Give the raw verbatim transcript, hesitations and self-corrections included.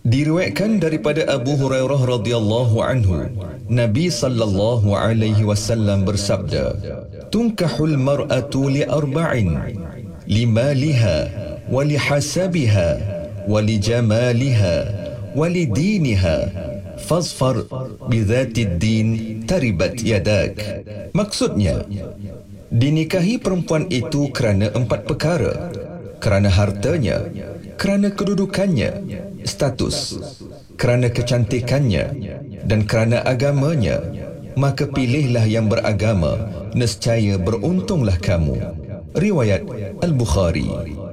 Diriwayatkan daripada Abu Hurairah radhiyallahu anhu, Nabi sallallahu alaihi wasallam bersabda, "Tunkahul mar'atu li arba'in, limaliha wa lihasabiha wa lijamaliha wa lidiniha, fazfar bidzatid din taribat yadak." Maksudnya, dinikahi perempuan itu kerana empat perkara: kerana hartanya, kerana kedudukannya, status, kerana kecantikannya, dan kerana agamanya. Maka pilihlah yang beragama, nescaya beruntunglah kamu. Riwayat Al-Bukhari.